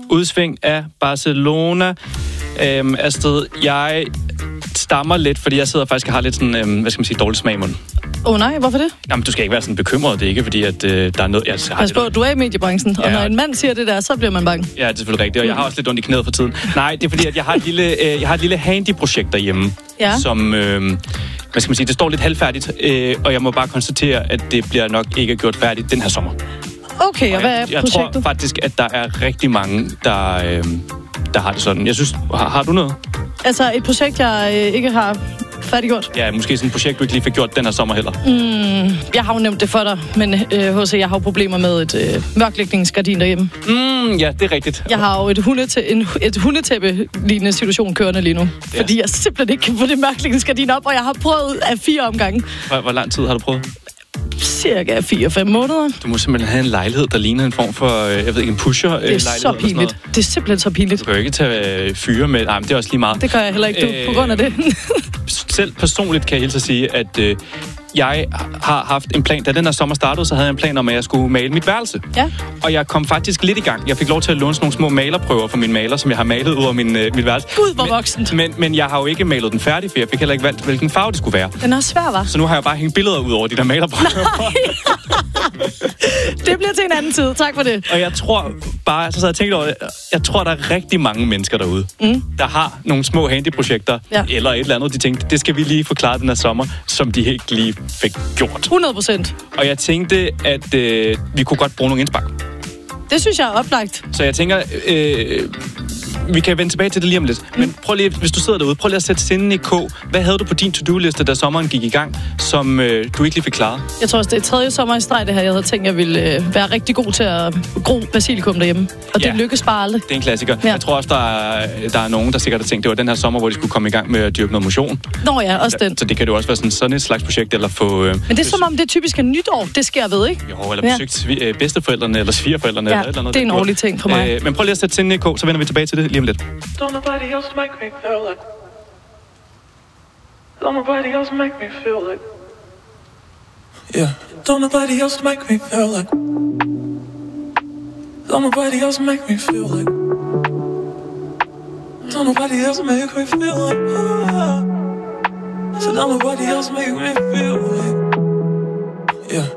udsving af Barcelona. Astrid, jeg stammer lidt, fordi jeg sidder faktisk og har lidt sådan, dårlig smag i munden. Nej, hvorfor det? Jamen, du skal ikke være sådan bekymret. Det er ikke, fordi at, der er noget... Pas på, du er i mediebranchen, og når en mand siger det der, så bliver man bange. Ja, det er selvfølgelig rigtigt, og jeg har også lidt ondt i knæet for tiden. Nej, det er fordi, at jeg har et lille handy-projekt derhjemme, som... det står lidt halvfærdigt, og jeg må bare konstatere, at det bliver nok ikke gjort færdigt den her sommer. Okay, og hvad er projektet? Jeg tror faktisk, at der er rigtig mange, der har det sådan. Jeg synes, har du noget? Altså et projekt, jeg ikke har færdiggjort? Ja, måske sådan et projekt, du ikke lige fik gjort den her sommer heller. Jeg har jo nævnt det for dig, men H.C., jeg har jo problemer med et mørklægningsgardin derhjemme. Ja, det er rigtigt. Jeg har jo et hundetæppe-lignende situation kørende lige nu, fordi jeg simpelthen ikke kan få det mørklægningsgardin op, og jeg har prøvet af 4 omgange. Hvor lang tid har du prøvet? Cirka 4-5 måneder. Du må simpelthen have en lejlighed, der ligner en form for, en pusher-lejlighed. Det er så pinligt. Det er simpelthen så pinligt. Du kan jo ikke tage fyre med... Nej, men det er også lige meget. Det gør jeg heller ikke, på grund af det. Selv personligt kan jeg helt så sige, at jeg har haft en plan. Da den her sommer startede, så havde jeg en plan om, at jeg skulle male mit værelse. Ja. Og jeg kom faktisk lidt i gang. Jeg fik lov til at låne nogle små malerprøver fra min maler, som jeg har malet ud over mit værelse. Gud, hvor voksent. Men jeg har jo ikke malet den færdig, for jeg fik heller ikke valgt, hvilken farve det skulle være. Den er svær, hva'? Så nu har jeg bare hængt billeder ud over de der malerprøver. Det bliver til en anden tid. Tak for det. Og jeg tror bare, så jeg tænkt over det, jeg tror, der er rigtig mange mennesker derude, der har nogle små handyprojekter, eller et eller andet, de tænkte, det skal vi lige forklare den her sommer, som de ikke lige fik gjort. 100%. Og jeg tænkte, at vi kunne godt bruge nogle indspark. Det synes jeg er oplagt. Så jeg tænker, vi kan vende tilbage til det lige om lidt. Men prøv lige, hvis du sidder derude, prøv lige at sætte sinden i kog. Hvad havde du på din to-do-liste, da sommeren gik i gang, som du ikke lige fik klaret? Jeg tror også, det er 3. sommer i streg, det her. Jeg havde tænkt, jeg ville være rigtig god til at gro basilikum derhjemme. Og det lykkes bare aldrig. Det er en klassiker. Ja. Jeg tror også, der er nogen, der sikkert har tænkt, det var den her sommer, hvor de skulle komme i gang med at dyrke noget motion. Nå ja, også den. Så det kan jo også være sådan et slags projekt, eller få... Men det er som om, det er typisk en nytår. Det sker ved, ikke? Jo, eller besøgt bedsteforældrene, eller svigerforældrene, eller et eller andet. Det er en årlig ting for mig. Men prøv lige at sætte sinden i kog, så vender vi tilbage til det lige om lidt. Don't nobody else make me feel like. Don't nobody else make me feel like. Yeah. Don't nobody else make me feel like. Don't nobody else make me feel like. Don't nobody else make me feel like. So don't nobody else make me feel like. Yeah.